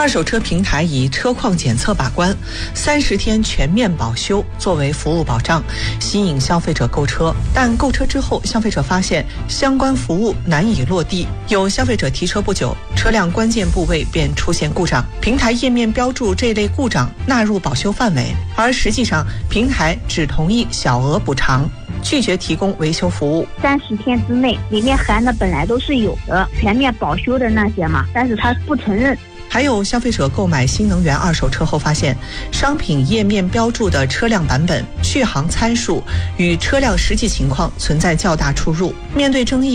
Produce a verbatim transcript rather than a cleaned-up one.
二手车平台以车况检测把关，三十天全面保修作为服务保障，吸引消费者购车。但购车之后，消费者发现相关服务难以落地，有消费者提车不久，车辆关键部位便出现故障，平台页面标注这类故障纳入保修范围，而实际上平台只同意小额补偿，拒绝提供维修服务。 三十天之内，里面含的本来都是有的全面保修的那些嘛，但是他不承认。 还有消费者购买新能源二手车后发现，商品页面标注的车辆版本、续航参数与车辆实际情况存在较大出入。面对争议，